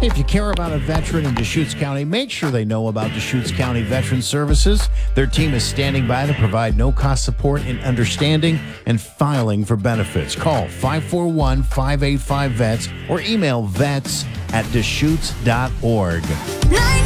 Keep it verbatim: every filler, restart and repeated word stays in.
If you care about a veteran in Deschutes County, make sure they know about Deschutes County Veteran Services. Their team is standing by to provide no-cost support in understanding and filing for benefits. Call five four one, five eight five, V E T S or email vets at deschutes dot org.